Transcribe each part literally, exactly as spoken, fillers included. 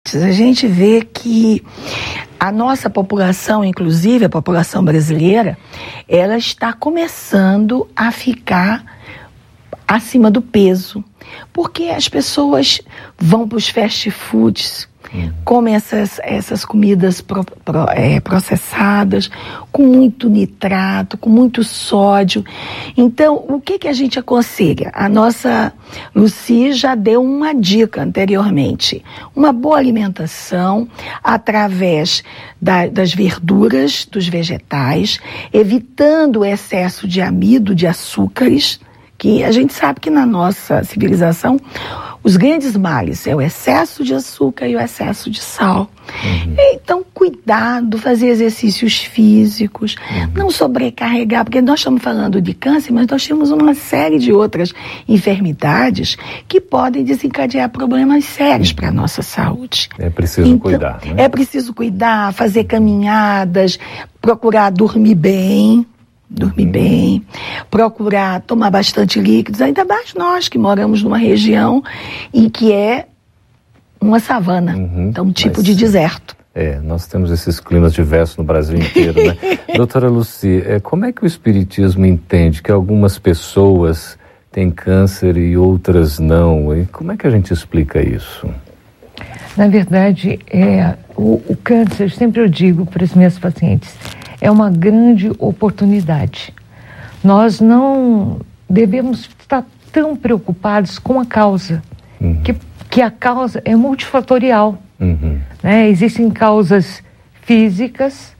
diabetes, a gente vê que a nossa população, inclusive a população brasileira, ela está começando a ficar acima do peso, porque as pessoas vão para os fast foods, hum. comem essas, essas comidas pro, pro, é, processadas, com muito nitrato, com muito sódio. Então, o que, que a gente aconselha? A nossa Lucy já deu uma dica anteriormente. Uma boa alimentação através da, das verduras, dos vegetais, evitando o excesso de amido, de açúcares, que a gente sabe que na nossa civilização os grandes males é o excesso de açúcar e o excesso de sal. Uhum. Então, cuidado, fazer exercícios físicos, uhum. não sobrecarregar, porque nós estamos falando de câncer, mas nós temos uma série de outras enfermidades que podem desencadear problemas sérios uhum. para a nossa saúde. É preciso então, cuidar, né? É preciso cuidar, fazer caminhadas, procurar dormir bem, dormir uhum. bem, procurar tomar bastante líquidos, ainda mais nós que moramos numa região em que é uma savana, uhum. então um tipo Mas, de deserto. É, nós temos esses climas diversos no Brasil inteiro, né? Doutora Lucy, é, como é que o Espiritismo entende que algumas pessoas têm câncer e outras não? E como é que a gente explica isso? Na verdade, é, o, o câncer, sempre eu digo para os meus pacientes, é uma grande oportunidade. Nós não devemos estar tão preocupados com a causa, uhum. que, que a causa é multifatorial. Uhum. Né? Existem causas físicas,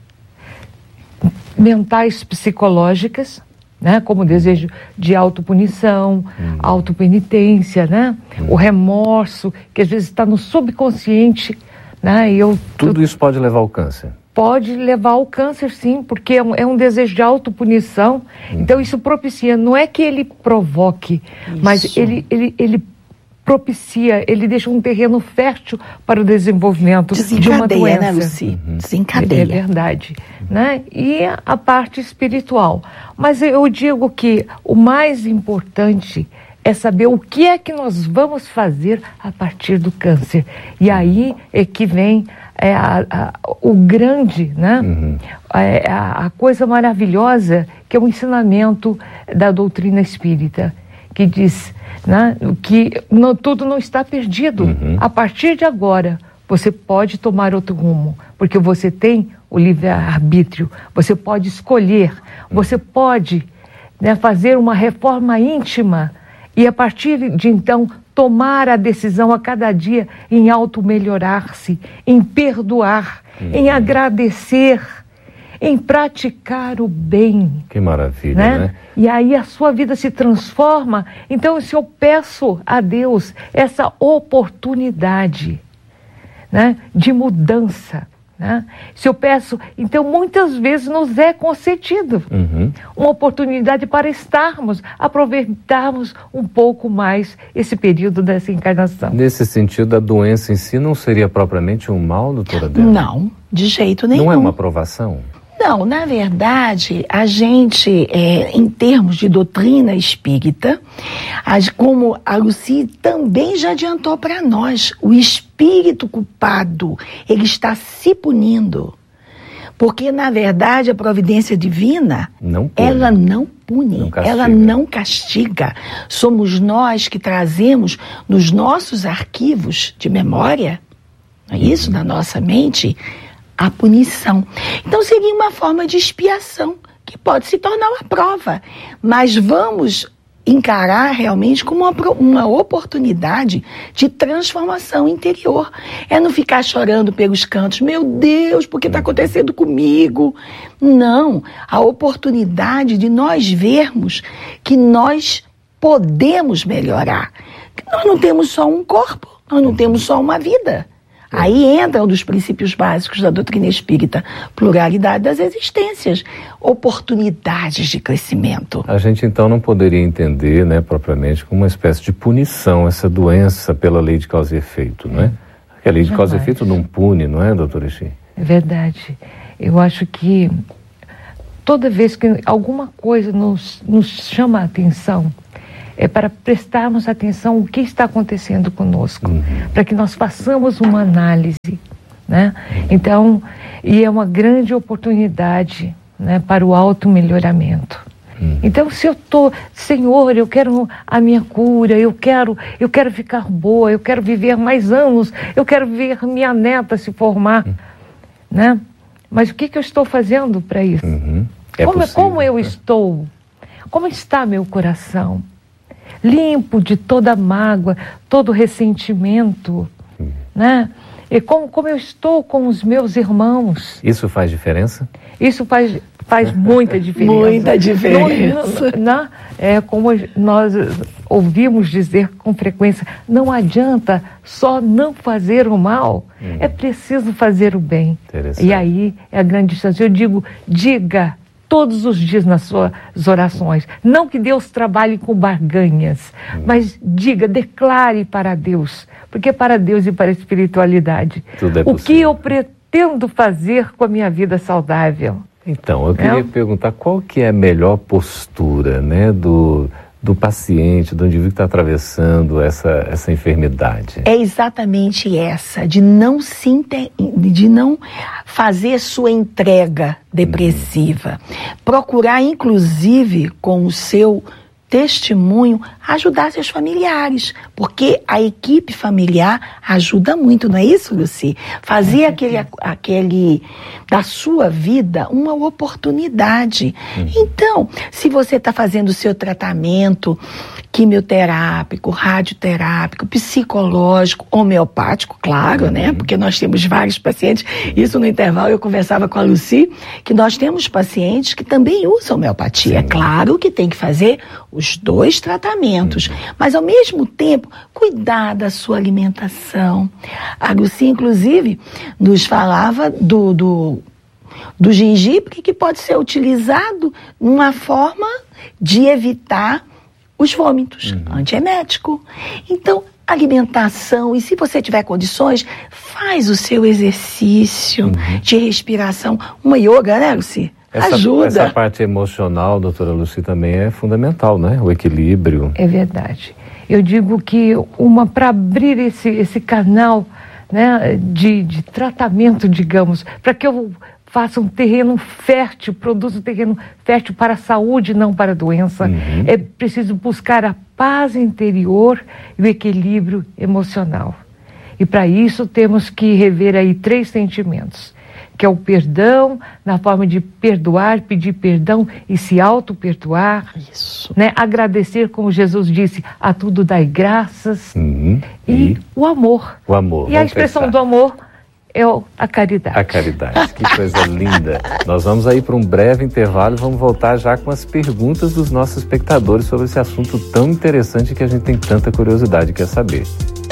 mentais, psicológicas, né? Como o desejo de autopunição, uhum. autopenitência, né? Uhum. o remorso, que às vezes está no subconsciente. Né? E eu, Tudo eu... isso pode levar ao câncer? Pode levar ao câncer, sim, porque é um, é um desejo de autopunição. Uhum. Então, isso propicia, não é que ele provoque, isso. mas ele, ele, ele propicia, ele deixa um terreno fértil para o desenvolvimento de uma doença. Né, Lucy? Uhum. Desencadeia. É verdade. Né? E a parte espiritual. Mas eu digo que o mais importante é saber o que é que nós vamos fazer a partir do câncer. E aí é que vem é, a, a, o grande, né? Uhum. É, a, a coisa maravilhosa, que é o ensinamento da doutrina espírita, que diz, né, que não, tudo não está perdido. Uhum. A partir de agora, você pode tomar outro rumo, porque você tem o livre-arbítrio, você pode escolher, você pode, né, fazer uma reforma íntima e, a partir de então, tomar a decisão a cada dia em auto-melhorar-se, em perdoar, uhum. em agradecer, em praticar o bem. Que maravilha, né? né? E aí a sua vida se transforma. Então, se eu peço a Deus essa oportunidade, né, de mudança, né? Se eu peço, então muitas vezes nos é concedido uhum. uma oportunidade para estarmos, aproveitarmos um pouco mais esse período dessa encarnação. Nesse sentido, a doença em si não seria propriamente um mal, doutora Adélia? Não, de jeito nenhum. Não é uma provação? Não, na verdade, a gente, é, em termos de doutrina espírita, as, como a Lucy também já adiantou para nós, o espírito culpado, ele está se punindo. Porque, na verdade, a providência divina, não ela não pune, não ela não castiga. Somos nós que trazemos nos nossos arquivos de memória, não é isso, na nossa mente, a punição. Então seria uma forma de expiação, que pode se tornar uma prova. Mas vamos encarar realmente como uma, uma oportunidade de transformação interior. É não ficar chorando pelos cantos, meu Deus, por que está acontecendo comigo? Não, a oportunidade de nós vermos que nós podemos melhorar. Que nós não temos só um corpo, nós não temos só uma vida. Aí entra um dos princípios básicos da doutrina espírita, pluralidade das existências, oportunidades de crescimento. A gente então não poderia entender, né, propriamente, como uma espécie de punição, essa doença pela lei de causa e efeito, não é? Porque a lei de causa e efeito não pune, não é, doutora Ixi? É verdade. Eu acho que toda vez que alguma coisa nos, nos chama a atenção, é para prestarmos atenção ao que está acontecendo conosco, uhum. para que nós façamos uma análise, né? Então, e é uma grande oportunidade, né, para o auto-melhoramento. Uhum. Então, se eu estou, Senhor, eu quero a minha cura, eu quero, eu quero ficar boa, eu quero viver mais anos, eu quero ver minha neta se formar, uhum. né? Mas o que, que eu estou fazendo para isso? Uhum. É como, possível, como eu né? estou? Como está meu coração? Limpo de toda mágoa, todo ressentimento, uhum. né? E como, como eu estou com os meus irmãos? Isso faz diferença? Isso faz, faz muita diferença. Muita diferença. Não, não, é como nós ouvimos dizer com frequência, não adianta só não fazer o mal, hum. é preciso fazer o bem. E aí é a grande distância. Eu digo, diga todos os dias nas suas orações, não que Deus trabalhe com barganhas, hum. mas diga, declare para Deus, porque para Deus e para a espiritualidade, tudo é o que eu pretendo fazer com a minha vida saudável. Então, eu queria é. perguntar qual que é a melhor postura, né, do, do paciente, do indivíduo que está atravessando essa, essa enfermidade. É exatamente essa, de não se inter... de não fazer sua entrega depressiva. Uhum. Procurar, inclusive, com o seu testemunho, ajudar seus familiares, porque a equipe familiar ajuda muito, não é isso, Lucy? Fazer aquele, aquele da sua vida uma oportunidade. Uhum. Então, se você está fazendo o seu tratamento quimioterápico, radioterápico, psicológico, homeopático, claro, uhum. né? Porque nós temos vários pacientes, isso no intervalo eu conversava com a Lucy, que nós temos pacientes que também usam homeopatia. Sim. É claro que tem que fazer os dois tratamentos, uhum. mas ao mesmo tempo, cuidar da sua alimentação. A Lucy, inclusive, nos falava do, do, do gengibre, que pode ser utilizado numa forma de evitar os vômitos, uhum. antiemético. Então, alimentação, e se você tiver condições, faz o seu exercício uhum. de respiração, uma yoga, né, Lucy? Essa, ajuda. Essa parte emocional, doutora Lucy, também é fundamental, né? O equilíbrio. É verdade. Eu digo que uma para abrir esse, esse canal, né, de, de tratamento, digamos, para que eu faça um terreno fértil, produza um terreno fértil para a saúde, não para a doença. Uhum. É preciso buscar a paz interior e o equilíbrio emocional. E para isso temos que rever aí três sentimentos, que é o perdão, na forma de perdoar, pedir perdão e se auto-perdoar. Isso. Né? Agradecer, como Jesus disse, a tudo dai graças. Uhum. E, e o amor. O amor. E a expressão pensar. do amor é a caridade. A caridade, que coisa linda. Nós vamos aí para um breve intervalo e vamos voltar já com as perguntas dos nossos espectadores sobre esse assunto tão interessante que a gente tem tanta curiosidade e quer saber.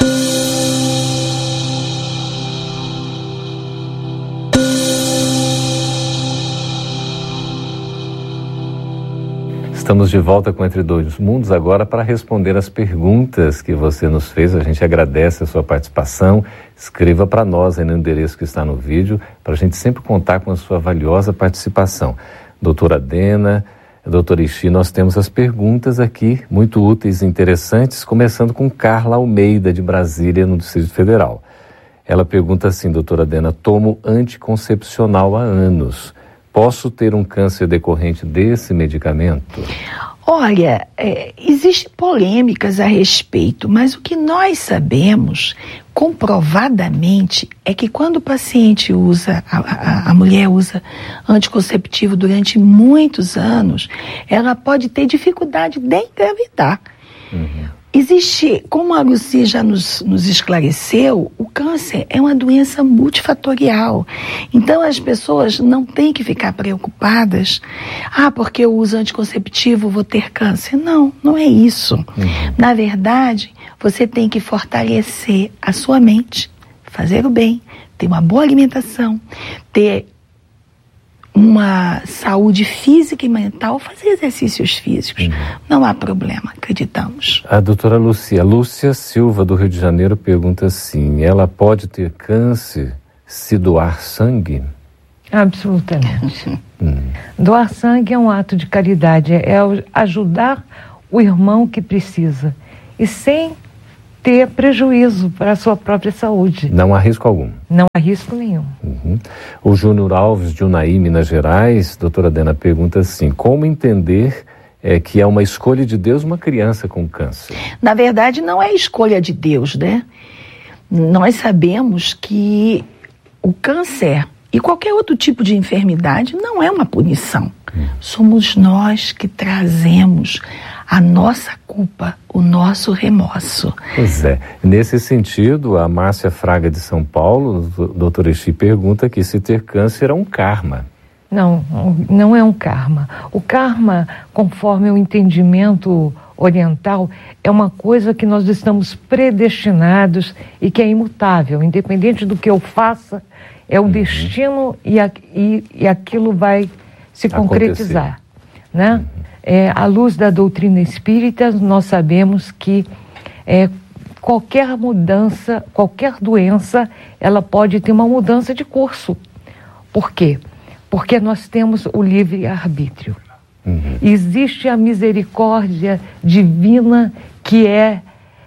Estamos de volta com Entre Dois Mundos agora para responder as perguntas que você nos fez. A gente agradece a sua participação. Escreva para nós aí no endereço que está no vídeo, para a gente sempre contar com a sua valiosa participação. Doutora Dena, doutora Ixi, nós temos as perguntas aqui, muito úteis e interessantes, começando com Carla Almeida, de Brasília, no Distrito Federal. Ela pergunta assim, doutora Dena, tomo anticoncepcional há anos. Posso ter um câncer decorrente desse medicamento? Olha, é, existem polêmicas a respeito, mas o que nós sabemos, comprovadamente, é que quando o paciente usa, a, a, a mulher usa anticonceptivo durante muitos anos, ela pode ter dificuldade de engravidar. Uhum. Existe, como a Lucy já nos, nos esclareceu, o câncer é uma doença multifatorial. Então as pessoas não têm que ficar preocupadas. Ah, porque eu uso anticonceptivo, vou ter câncer. Não, não é isso. Uhum. Na verdade, você tem que fortalecer a sua mente, fazer o bem, ter uma boa alimentação, ter uma saúde física e mental, fazer exercícios físicos. Uhum. Não há problema, acreditamos. A doutora Lúcia, Lúcia Silva, do Rio de Janeiro, pergunta assim, ela pode ter câncer se doar sangue? Absolutamente. hum. Doar sangue é um ato de caridade, é ajudar o irmão que precisa e sem ter prejuízo para a sua própria saúde. Não há risco algum? Não há risco nenhum. Uhum. O Júnior Alves, de Unai, Minas Gerais, doutora Dena, pergunta assim, como entender é, que é uma escolha de Deus uma criança com câncer? Na verdade, não é escolha de Deus, né? Nós sabemos que o câncer e qualquer outro tipo de enfermidade não é uma punição. Hum. Somos nós que trazemos a nossa culpa, o nosso remorso. Pois é. Nesse sentido, a Márcia Fraga de São Paulo, doutora Exi, pergunta que se ter câncer é um karma. Não, não é um karma. O karma, conforme o entendimento oriental, é uma coisa que nós estamos predestinados e que é imutável. Independente do que eu faça, é o uhum. destino e, a, e, e aquilo vai se concretizar. Né? Uhum. É, à luz da doutrina espírita, nós sabemos que é, qualquer mudança, qualquer doença, ela pode ter uma mudança de curso. Por quê? Porque nós temos o livre-arbítrio. Uhum. Existe a misericórdia divina que é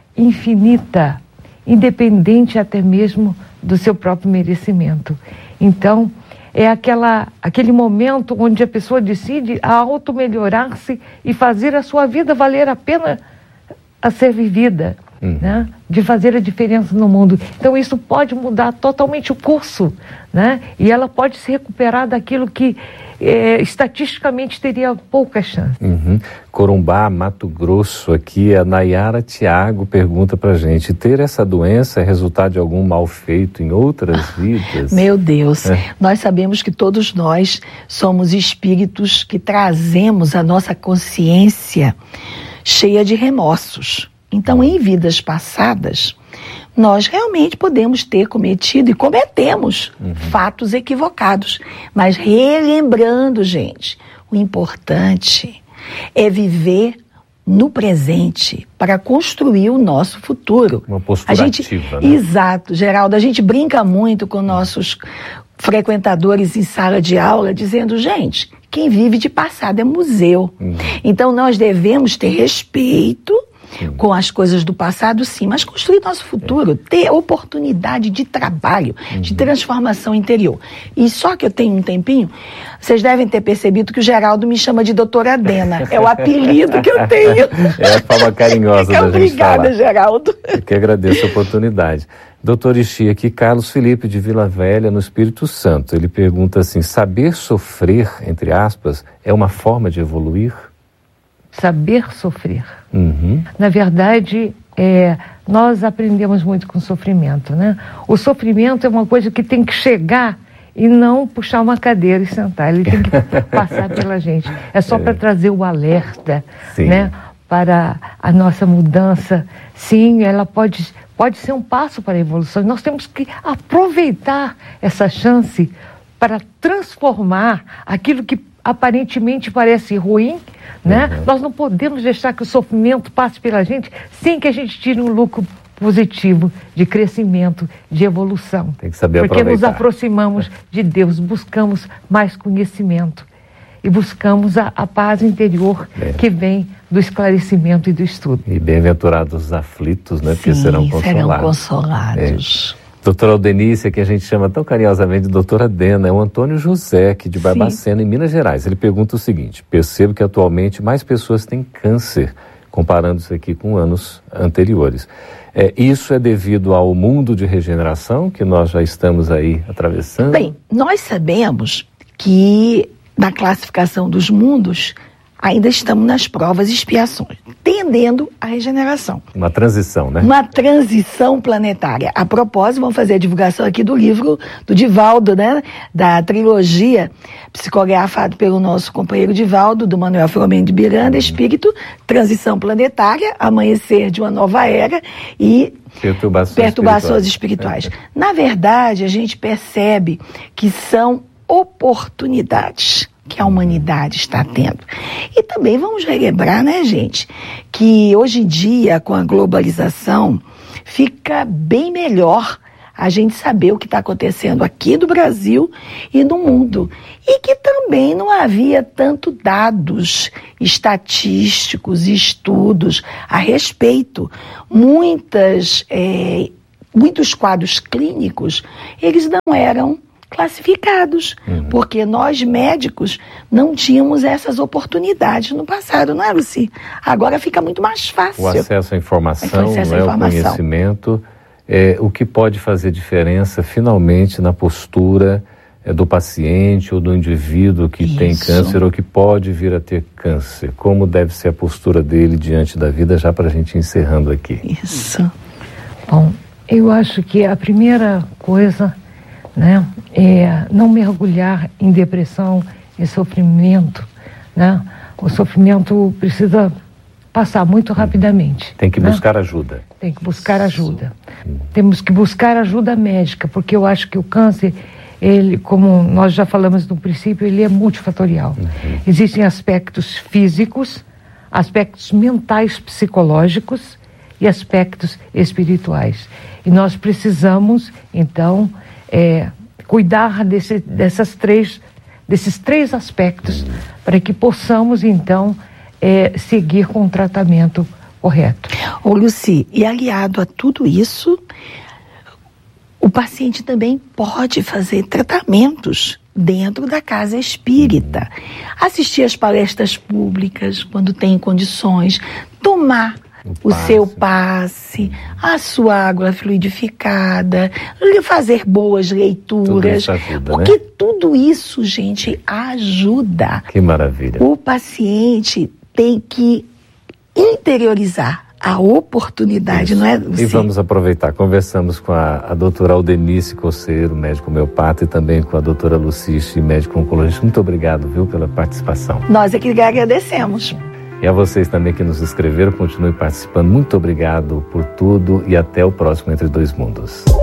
infinita, independente até mesmo do seu próprio merecimento. Então, é aquela, aquele momento onde a pessoa decide auto-melhorar-se e fazer a sua vida valer a pena a ser vivida, uhum. né? De fazer a diferença no mundo. Então isso pode mudar totalmente o curso, né? E ela pode se recuperar daquilo que é, estatisticamente teria pouca chance. Uhum. Corumbá, Mato Grosso, aqui a Nayara Tiago pergunta pra gente, ter essa doença é resultado de algum mal feito em outras vidas? Meu Deus, é. Nós sabemos que todos nós somos espíritos que trazemos a nossa consciência cheia de remorsos. Então, em vidas passadas, nós realmente podemos ter cometido e cometemos uhum. fatos equivocados. Mas relembrando, gente, o importante é viver no presente para construir o nosso futuro. Uma postura a gente, ativa, né? Exato, Geraldo. A gente brinca muito com nossos frequentadores em sala de aula, dizendo, gente, quem vive de passado é museu. Uhum. Então, nós devemos ter respeito Sim. com as coisas do passado, sim, mas construir nosso futuro, é. ter oportunidade de trabalho, uhum. de transformação interior. E só que eu tenho um tempinho, vocês devem ter percebido que o Geraldo me chama de doutora Dena. É o apelido que eu tenho. É a forma carinhosa da Obrigada, gente falar. Obrigada, Geraldo. Eu que agradeço a oportunidade. Doutor Exi, aqui Carlos Felipe de Vila Velha, no Espírito Santo. Ele pergunta assim, saber sofrer, entre aspas, é uma forma de evoluir? Saber sofrer. Uhum. Na verdade, é, nós aprendemos muito com o sofrimento, né? O sofrimento é uma coisa que tem que chegar e não puxar uma cadeira e sentar. Ele tem que passar pela gente. É só é. para trazer o alerta, Sim. né? Para a nossa mudança. Sim, ela pode, pode ser um passo para a evolução. Nós temos que aproveitar essa chance para transformar aquilo que aparentemente parece ruim, né? Uhum. Nós não podemos deixar que o sofrimento passe pela gente sem que a gente tire um lucro positivo de crescimento, de evolução. Tem que saber Porque aproveitar. nos aproximamos de Deus, buscamos mais conhecimento e buscamos a, a paz interior é. que vem do esclarecimento e do estudo. E bem-aventurados os aflitos, né? Porque Sim, serão consolados. serão consolados. É. Doutora Aldenice, que a gente chama tão carinhosamente de doutora Dena, é o Antônio José, aqui de Barbacena, Sim. em Minas Gerais. Ele pergunta o seguinte, percebo que atualmente mais pessoas têm câncer, comparando isso aqui com anos anteriores. É, isso é devido ao mundo de regeneração que nós já estamos aí atravessando? Bem, nós sabemos que na classificação dos mundos ainda estamos nas provas e expiações, tendendo à regeneração. Uma transição, né? Uma transição planetária. A propósito, vamos fazer a divulgação aqui do livro do Divaldo, né? Da trilogia psicografado pelo nosso companheiro Divaldo, do Manuel Filomeno de Miranda, Espírito, Transição Planetária, Amanhecer de uma Nova Era e Perturbações, perturbações espirituais. espirituais. É. Na verdade, a gente percebe que são oportunidades que a humanidade está tendo. E também vamos relembrar, né, gente, que hoje em dia, com a globalização, fica bem melhor a gente saber o que está acontecendo aqui do Brasil e no mundo. E que também não havia tanto dados estatísticos e estudos a respeito. Muitas, é, muitos quadros clínicos, eles não eram classificados, uhum. porque nós médicos não tínhamos essas oportunidades no passado, não é, Luci? Agora fica muito mais fácil. O acesso à informação, o, acesso à né, informação. o conhecimento, é, o que pode fazer diferença finalmente na postura é, do paciente ou do indivíduo que Isso. tem câncer ou que pode vir a ter câncer. Como deve ser a postura dele diante da vida, já para a gente ir encerrando aqui. Isso. Bom, eu acho que a primeira coisa, né, é não mergulhar em depressão, em sofrimento, né? O sofrimento precisa passar muito rapidamente. Tem que né? buscar ajuda. Tem que buscar ajuda. Hum. Temos que buscar ajuda médica, porque eu acho que o câncer, ele, como nós já falamos no princípio, ele é multifatorial. Uhum. Existem aspectos físicos, aspectos mentais, psicológicos e aspectos espirituais. E nós precisamos, então, É, cuidar desse, dessas três, desses três aspectos para que possamos, então, é, seguir com o tratamento correto. Ô, Luci, e aliado a tudo isso, o paciente também pode fazer tratamentos dentro da casa espírita. Assistir às palestras públicas, quando tem condições, tomar O, o seu passe, a sua água fluidificada, fazer boas leituras, tudo isso ajuda, porque né? tudo isso, gente, ajuda. Que maravilha. O paciente tem que interiorizar a oportunidade, isso. não é, Luci? E vamos aproveitar, conversamos com a, a doutora Aldenice Coceiro, médico homeopata, e também com a doutora Lucice, médico oncologista. Muito obrigado, viu, pela participação. Nós é que agradecemos. E a vocês também que nos escreveram, continue participando. Muito obrigado por tudo e até o próximo Entre Dois Mundos.